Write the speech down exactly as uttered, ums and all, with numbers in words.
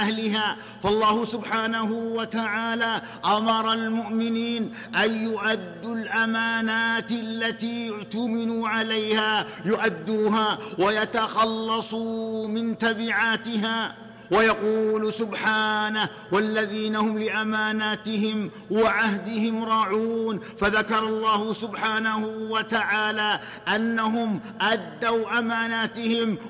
أهلها. فالله سبحانه وتعالى أمر المؤمنين أن يؤدوا الأمانات التي اؤتمنوا عليها، يؤدوها ويتخلصوا من تبعاتها. ويقول سبحانه: والذين هم لأماناتهم وعهدهم راعون. فذكر الله سبحانه وتعالى أنهم أدوا أماناتهم